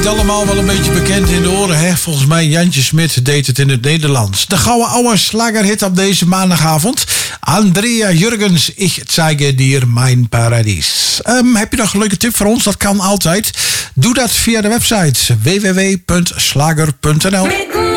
Allemaal wel een beetje bekend in de oren, hè? Volgens mij Jantje Smit deed het in het Nederlands. De gouden oude slagerhit op deze maandagavond. Andrea Jurgens, ik zeige dir mijn paradies. Heb je nog een leuke tip voor ons? Dat kan altijd. Doe dat via de website www.slager.nl.